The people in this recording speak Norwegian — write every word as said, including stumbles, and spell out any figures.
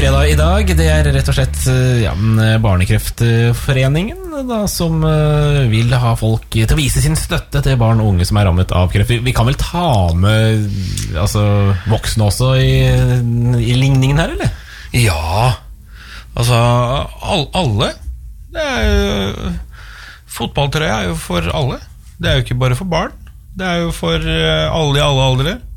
fredag i dag. Det er rett og slett ja, Barnekreftforeningen da, som uh, vil ha folk til å vise sin støtte til barn og unge som er rammet av kreft. Vi, vi kan vel ta med altså, voksne også i, i ligningen her, eller? Ja, altså all, alle. Det er jo, fotballtrøya er jo for alle. Det er jo ikke bare for barn. Det er jo for alle i alle aldre.